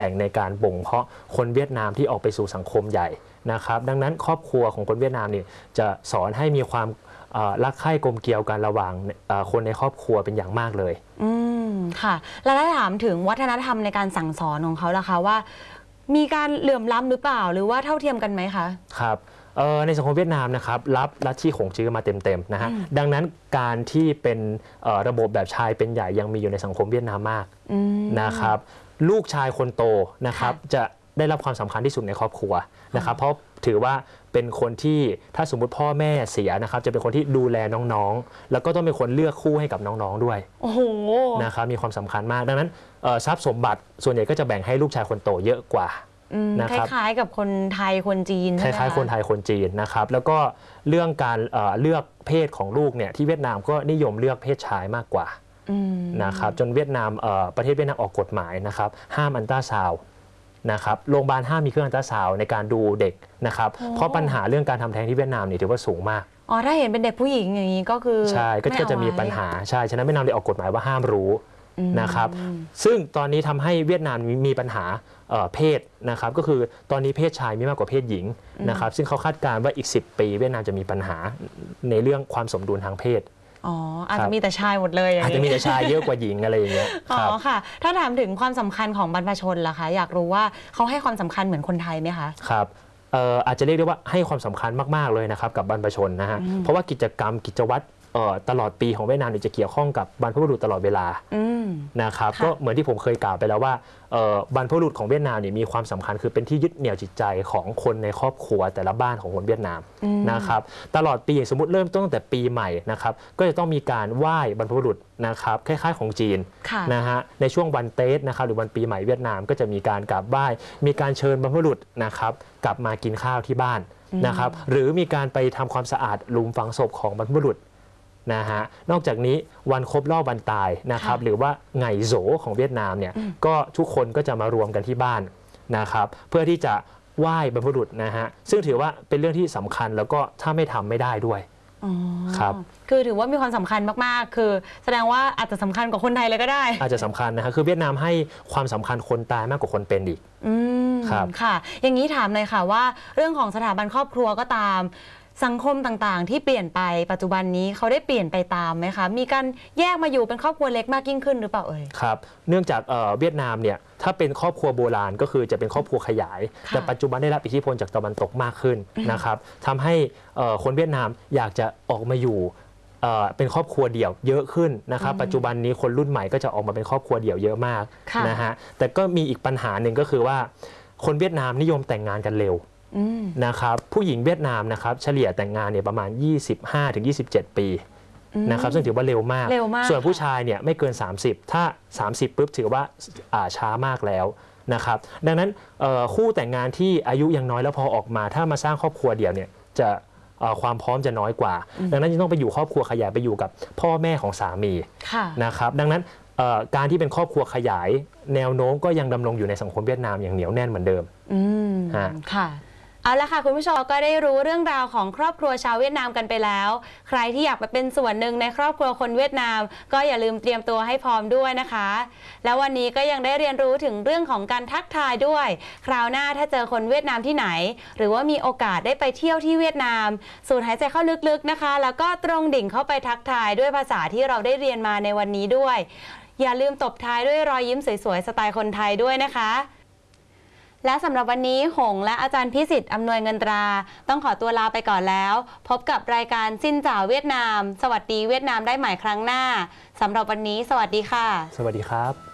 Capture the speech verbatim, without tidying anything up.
แห่งในการบ่งเพาะคนเวียดนามที่ออกไปสู่สังคมใหญ่นะครับดังนั้นครอบครัวของคนเวียดนามนี่จะสอนให้มีความรักใคร่กลมเกลียวกันระหว่างคนในครอบครัวเป็นอย่างมากเลยอืมค่ะแล้วถ้าถามถึงวัฒนธรรมในการสั่งสอนของเขาล่ะคะว่ามีการเหลื่อมล้ำหรือเปล่าหรือว่าเท่าเทียมกันไหมคะครับในสังคมเวียดนามนะครับรับลัทธิของจื้อมาเต็มๆนะฮะดังนั้นการที่เป็นระบบแบบชายเป็นใหญ่ยังมีอยู่ในสังคมเวียดนามมากนะครับลูกชายคนโตนะครับจะได้รับความสำคัญที่สุดในครอบครัวนะครับเพราะถือว่าเป็นคนที่ถ้าสมมุติพ่อแม่เสียนะครับจะเป็นคนที่ดูแลน้องๆแล้วก็ต้องเป็นคนเลือกคู่ให้กับน้องๆด้วยโอ้โหนะครับมีความสำคัญมากดังนั้นทรัพย์สมบัติส่วนใหญ่ก็จะแบ่งให้ลูกชายคนโตเยอะกว่าคล้ายๆกับคนไทยคนจีนคล้ายๆคนไทยคนจีนนะครับแล้วก็เรื่องการเลือกเพศของลูกเนี่ยที่เวียดนามก็นิยมเลือกเพศชายมากกว่านะครับจนเวียดนามประเทศเวียดนามออกกฎหมายนะครับห้ามอัลตราซาวด์นะครับโรงพยาบาลห้ามมีเครื่องอัลตราซาวด์ในการดูเด็กนะครับเพราะปัญหาเรื่องการทำแท้งที่เวียดนามนี่ถือว่าสูงมากอ๋อถ้าเห็นเป็นเด็กผู้หญิงอย่างนี้ก็คือใช่ก็จะมีปัญหาใช่ฉะนั้นเวียดนามได้ออกกฎหมายว่าห้ามรู้นะครับซึ่งตอนนี้ทำให้เวียดนามมีปัญหาเพศนะครับก็คือตอนนี้เพศชายมีมากกว่าเพศหญิงนะครับซึ่งเขาคาดการณ์ว่าอีกสิบปีเวียดนามจะมีปัญหาในเรื่องความสมดุลทางเพศอ๋ออาจจะมีแต่ชายหมดเลยอาจจะมีแต่ชายเยอะกว่าหญิงอะไรอย่างเงี้ยอ๋อค่ะถ้าถามถึงความสำคัญของบรรพชนล่ะคะอยากรู้ว่าเขาให้ความสำคัญเหมือนคนไทยไหมคะครับอาจจะเรียกได้ว่าให้ความสำคัญมากๆเลยนะครับกับบรรพชนนะฮะเพราะว่ากิจกรรมกิจวัตรตลอดปีของเวียดนามจะเกี่ยวข้องกับบรรพบุรุษตลอดเวลานะครับก็เหมือนที่ผมเคยกล่าวไปแล้วว่าบรรพบุรุษของเวียดนามเนี่ยมีความสำคัญคือเป็นที่ยึดเหนี่ยวจิตใจของคนในครอบครัวแต่ละบ้านของคนเวียดนามนะครับตลอดปีสมมติเริ่มต้นตั้งแต่ปีใหม่นะครับก็จะต้องมีการไหว้บรรพบุรุษนะครับคล้ายๆของจีนนะฮะในช่วงวันเตสนะครับหรือวันปีใหม่เวียดนามก็จะมีการกราบไหว้มีการเชิญบรรพบุรุษนะครับกลับมากินข้าวที่บ้านนะครับหรือมีการไปทำความสะอาดหลุมฝังศพของบรรพบุรุษนะฮะนอกจากนี้วันครบรอบวันตายนะครับหรือว่าไงโซของเวียดนามเนี่ยก็ทุกคนก็จะมารวมกันที่บ้านนะครับเพื่อที่จะไหว้บรรพบุรุษนะฮะซึ่งถือว่าเป็นเรื่องที่สำคัญแล้วก็ถ้าไม่ทำไม่ได้ด้วยครับคือถือว่ามีความสำคัญมากๆคือแสดงว่าอาจจะสำคัญกว่าคนไทยเลยก็ได้อาจจะสำคัญนะคะคือเวียดนามให้ความสำคัญคนตายมากกว่าคนเป็นอีกครับค่ะอย่างนี้ถามเลยค่ะว่าเรื่องของสถาบันครอบครัวก็ตามสังคมต่างๆที่เปลี่ยนไปปัจจุบันนี้เขาได้เปลี่ยนไปตามไหมคะมีการแยกมาอยู่เป็นครอบครัวเล็กมากยิ่งขึ้นหรือเปล่าเอ่ยครับเนื่องจากเวียดนามเนี่ยถ้าเป็นครอบครัวโบราณก็คือจะเป็นครอบครัวขยายแต่ปัจจุบันได้รับอิทธิพลจากตะวันตกมากขึ้นนะครับทำให้คนเวียดนามอยากจะออกมาอยู่เป็นครอบครัวเดี่ยวเยอะขึ้นนะครับปัจจุบันนี้คนรุ่นใหม่ก็จะออกมาเป็นครอบครัวเดี่ยวเยอะมากนะฮะแต่ก็มีอีกปัญหาหนึ่งก็คือว่าคนเวียดนามนิยมแต่งงานกันเร็วนะครับผู้หญิงเวียดนามนะครับเฉลี่ยแต่งงานเนี่ยประมาณ ยี่สิบห้าถึงยี่สิบเจ็ด ปีนะครับซึ่งถือว่าเร็วมากส่วนผู้ชายเนี่ยไม่เกินสามสิบถ้าสามสิบปุ๊บถือว่าช้ามากแล้วนะครับดังนั้นคู่แต่งงานที่อายุยังน้อยแล้วพอออกมาถ้ามาสร้างครอบครัวเดี่ยวเนี่ยจะความพร้อมจะน้อยกว่าดังนั้นจึงต้องไปอยู่ครอบครัวขยายไปอยู่กับพ่อแม่ของสามีนะครับดังนั้นการที่เป็นครอบครัวขยายแนวโน้มก็ยังดำรงอยู่ในสังคมเวียดนามอย่างเหนียวแน่นเหมือนเดิมค่ะเอาละค่ะคุณผู้ชมก็ได้รู้เรื่องราวของครอบครัวชาวเวียดนามกันไปแล้วใครที่อยากไปเป็นส่วนหนึ่งในครอบครัวคนเวียดนามก็อย่าลืมเตรียมตัวให้พร้อมด้วยนะคะแล้ววันนี้ก็ยังได้เรียนรู้ถึงเรื่องของการทักทายด้วยคราวหน้าถ้าเจอคนเวียดนามที่ไหนหรือว่ามีโอกาสได้ไปเที่ยวที่เวียดนามสูดหายใจเข้าลึกๆนะคะแล้วก็ตรงดิ่งเข้าไปทักทายด้วยภาษาที่เราได้เรียนมาในวันนี้ด้วยอย่าลืมตบท้ายด้วยรอยยิ้มสวยๆสไตล์คนไทยด้วยนะคะและสำหรับวันนี้หงและอาจารย์พิสิทธิ์อำนวยเงินตราต้องขอตัวลาไปก่อนแล้วพบกับรายการซินจ่าวเวียดนามสวัสดีเวียดนามได้ใหม่ครั้งหน้าสำหรับวันนี้สวัสดีค่ะสวัสดีครับ